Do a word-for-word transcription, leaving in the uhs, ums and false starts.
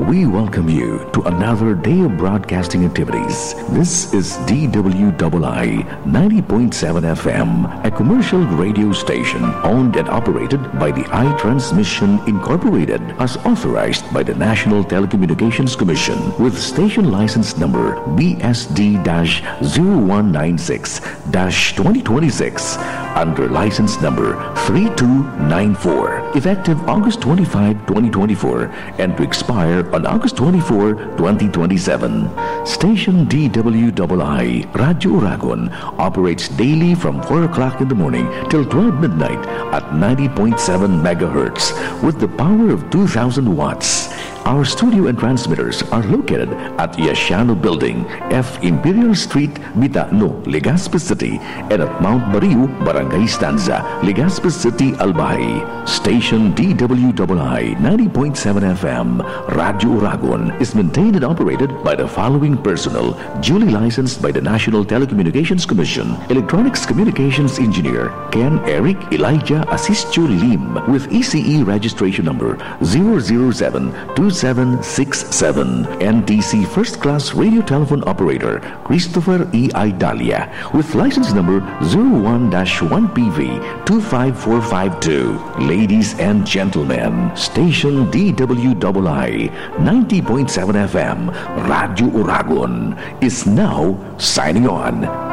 we welcome you to another day of broadcasting activities. This is D W I I ninety point seven F M, a commercial radio station owned and operated by the iTransmission Incorporated as authorized by the National Telecommunications Commission with station license number B S D zero one nine six twenty twenty-six under license number three two nine four, effective August twenty-fifth, twenty twenty-four, and to expire on August twenty-fourth, twenty twenty-seven. Station D W I I Radio Uragon operates daily from four o'clock in the morning till twelve midnight at ninety point seven megahertz with the power of two thousand watts. Our studio and transmitters are located at Yashano Building, F Imperial Street, Bitano, Legazpi City, and at Mount Bariu, Barangay Stanza, Legazpi City, Albay. Station D W I I ninety point seven F M, Radio Uragon, is maintained and operated by the following personnel, duly licensed by the National Telecommunications Commission. Electronics Communications Engineer Ken Eric Elijah Asistio Lim with E C E registration number zero zero seven two seven six seven. N T C First Class Radio Telephone Operator Christopher E. Idalia with license number zero one dash one P V two five four five two. Ladies and gentlemen, Station D W I I ninety point seven F M, Radio Uragon is now signing on.